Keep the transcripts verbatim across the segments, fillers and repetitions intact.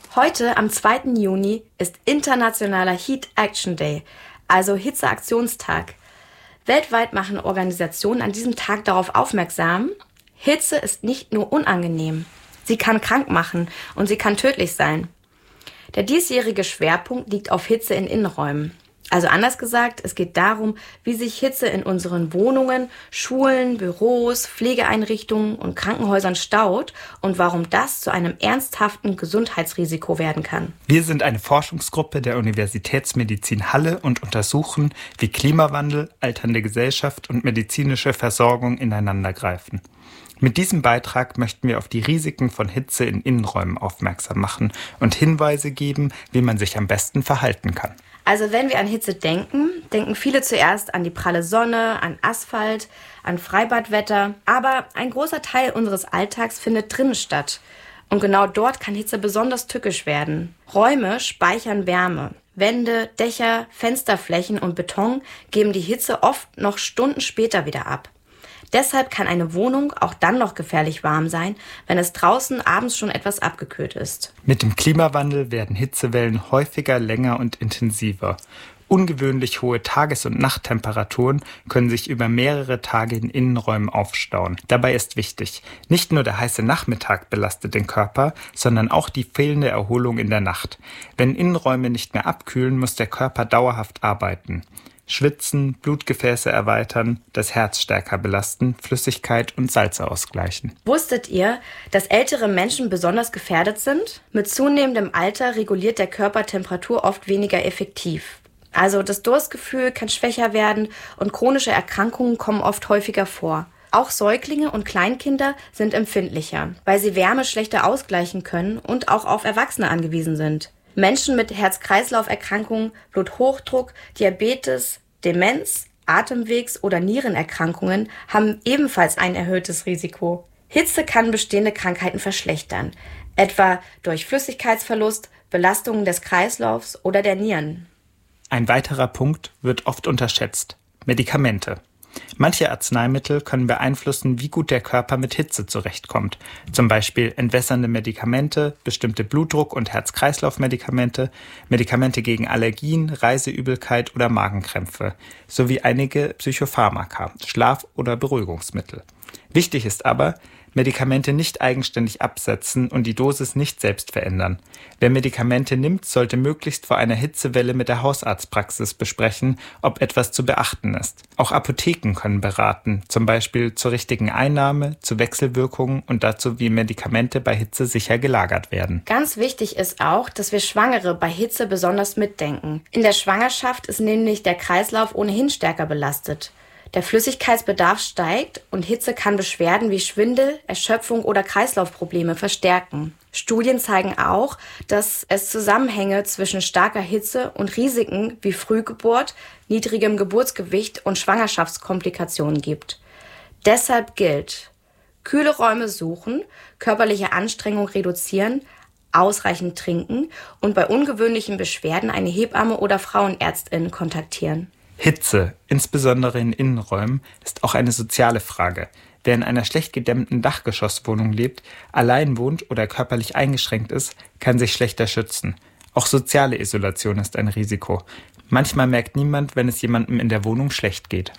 Heute, am zweiten Juni, ist Internationaler Heat Action Day, also Hitzeaktionstag. Weltweit machen Organisationen an diesem Tag darauf aufmerksam, Hitze ist nicht nur unangenehm, sie kann krank machen und sie kann tödlich sein. Der diesjährige Schwerpunkt liegt auf Hitze in Innenräumen. Also anders gesagt, es geht darum, wie sich Hitze in unseren Wohnungen, Schulen, Büros, Pflegeeinrichtungen und Krankenhäusern staut und warum das zu einem ernsthaften Gesundheitsrisiko werden kann. Wir sind eine Forschungsgruppe der Universitätsmedizin Halle und untersuchen, wie Klimawandel, alternde Gesellschaft und medizinische Versorgung ineinandergreifen. Mit diesem Beitrag möchten wir auf die Risiken von Hitze in Innenräumen aufmerksam machen und Hinweise geben, wie man sich am besten verhalten kann. Also wenn wir an Hitze denken, denken viele zuerst an die pralle Sonne, an Asphalt, an Freibadwetter. Aber ein großer Teil unseres Alltags findet drinnen statt. Und genau dort kann Hitze besonders tückisch werden. Räume speichern Wärme. Wände, Dächer, Fensterflächen und Beton geben die Hitze oft noch Stunden später wieder ab. Deshalb kann eine Wohnung auch dann noch gefährlich warm sein, wenn es draußen abends schon etwas abgekühlt ist. Mit dem Klimawandel werden Hitzewellen häufiger, länger und intensiver. Ungewöhnlich hohe Tages- und Nachttemperaturen können sich über mehrere Tage in Innenräumen aufstauen. Dabei ist wichtig, nicht nur der heiße Nachmittag belastet den Körper, sondern auch die fehlende Erholung in der Nacht. Wenn Innenräume nicht mehr abkühlen, muss der Körper dauerhaft arbeiten. Schwitzen, Blutgefäße erweitern, das Herz stärker belasten, Flüssigkeit und Salze ausgleichen. Wusstet ihr, dass ältere Menschen besonders gefährdet sind? Mit zunehmendem Alter reguliert der Körper Temperatur oft weniger effektiv. Also das Durstgefühl kann schwächer werden und chronische Erkrankungen kommen oft häufiger vor. Auch Säuglinge und Kleinkinder sind empfindlicher, weil sie Wärme schlechter ausgleichen können und auch auf Erwachsene angewiesen sind. Menschen mit Herz-Kreislauf-Erkrankungen, Bluthochdruck, Diabetes, Demenz, Atemwegs- oder Nierenerkrankungen haben ebenfalls ein erhöhtes Risiko. Hitze kann bestehende Krankheiten verschlechtern, etwa durch Flüssigkeitsverlust, Belastungen des Kreislaufs oder der Nieren. Ein weiterer Punkt wird oft unterschätzt: Medikamente. Manche Arzneimittel können beeinflussen, wie gut der Körper mit Hitze zurechtkommt. Zum Beispiel entwässernde Medikamente, bestimmte Blutdruck- und Herz-Kreislauf-Medikamente, Medikamente gegen Allergien, Reiseübelkeit oder Magenkrämpfe, sowie einige Psychopharmaka, Schlaf- oder Beruhigungsmittel. Wichtig ist aber, Medikamente nicht eigenständig absetzen und die Dosis nicht selbst verändern. Wer Medikamente nimmt, sollte möglichst vor einer Hitzewelle mit der Hausarztpraxis besprechen, ob etwas zu beachten ist. Auch Apotheken können beraten, zum Beispiel zur richtigen Einnahme, zu Wechselwirkungen und dazu, wie Medikamente bei Hitze sicher gelagert werden. Ganz wichtig ist auch, dass wir Schwangere bei Hitze besonders mitdenken. In der Schwangerschaft ist nämlich der Kreislauf ohnehin stärker belastet. Der Flüssigkeitsbedarf steigt und Hitze kann Beschwerden wie Schwindel, Erschöpfung oder Kreislaufprobleme verstärken. Studien zeigen auch, dass es Zusammenhänge zwischen starker Hitze und Risiken wie Frühgeburt, niedrigem Geburtsgewicht und Schwangerschaftskomplikationen gibt. Deshalb gilt: kühle Räume suchen, körperliche Anstrengung reduzieren, ausreichend trinken und bei ungewöhnlichen Beschwerden eine Hebamme oder Frauenärztin kontaktieren. Hitze, insbesondere in Innenräumen, ist auch eine soziale Frage. Wer in einer schlecht gedämmten Dachgeschosswohnung lebt, allein wohnt oder körperlich eingeschränkt ist, kann sich schlechter schützen. Auch soziale Isolation ist ein Risiko. Manchmal merkt niemand, wenn es jemandem in der Wohnung schlecht geht.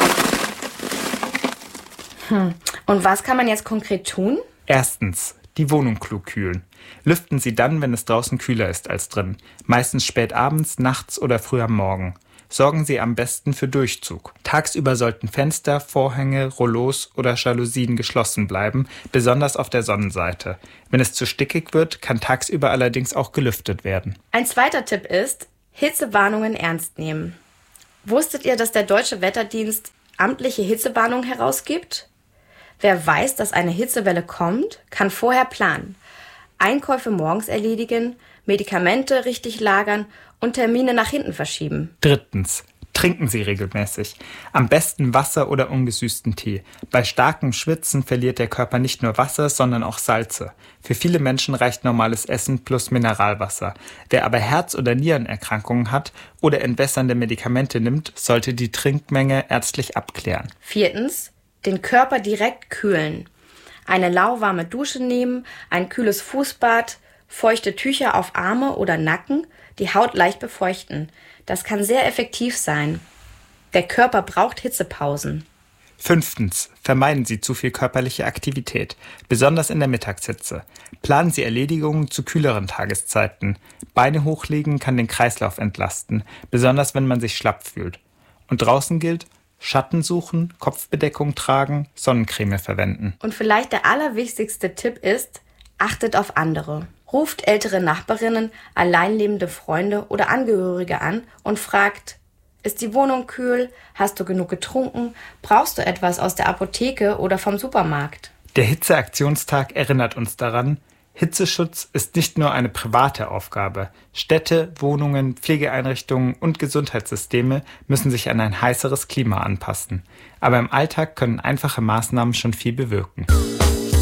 Hm. Und was kann man jetzt konkret tun? Erstens, die Wohnung klug kühlen. Lüften Sie dann, wenn es draußen kühler ist als drin. Meistens spät abends, nachts oder früh am Morgen. Sorgen Sie am besten für Durchzug. Tagsüber sollten Fenster, Vorhänge, Rollos oder Jalousien geschlossen bleiben, besonders auf der Sonnenseite. Wenn es zu stickig wird, kann tagsüber allerdings auch gelüftet werden. Ein zweiter Tipp ist, Hitzewarnungen ernst nehmen. Wusstet ihr, dass der Deutsche Wetterdienst amtliche Hitzewarnungen herausgibt? Wer weiß, dass eine Hitzewelle kommt, kann vorher planen. Einkäufe morgens erledigen, Medikamente richtig lagern und Termine nach hinten verschieben. Drittens. Trinken Sie regelmäßig. Am besten Wasser oder ungesüßten Tee. Bei starkem Schwitzen verliert der Körper nicht nur Wasser, sondern auch Salze. Für viele Menschen reicht normales Essen plus Mineralwasser. Wer aber Herz- oder Nierenerkrankungen hat oder entwässernde Medikamente nimmt, sollte die Trinkmenge ärztlich abklären. Viertens. Den Körper direkt kühlen. Eine lauwarme Dusche nehmen, ein kühles Fußbad, Feuchte Tücher auf Arme oder Nacken, die Haut leicht befeuchten. Das kann sehr effektiv sein. Der Körper braucht Hitzepausen. Fünftens. Vermeiden Sie zu viel körperliche Aktivität, besonders in der Mittagshitze. Planen Sie Erledigungen zu kühleren Tageszeiten. Beine hochlegen kann den Kreislauf entlasten, besonders wenn man sich schlapp fühlt. Und draußen gilt, Schatten suchen, Kopfbedeckung tragen, Sonnencreme verwenden. Und vielleicht der allerwichtigste Tipp ist, achtet auf andere. Ruft ältere Nachbarinnen, alleinlebende Freunde oder Angehörige an und fragt, ist die Wohnung kühl? Hast du genug getrunken? Brauchst du etwas aus der Apotheke oder vom Supermarkt? Der Hitzeaktionstag erinnert uns daran, Hitzeschutz ist nicht nur eine private Aufgabe. Städte, Wohnungen, Pflegeeinrichtungen und Gesundheitssysteme müssen sich an ein heißeres Klima anpassen. Aber im Alltag können einfache Maßnahmen schon viel bewirken.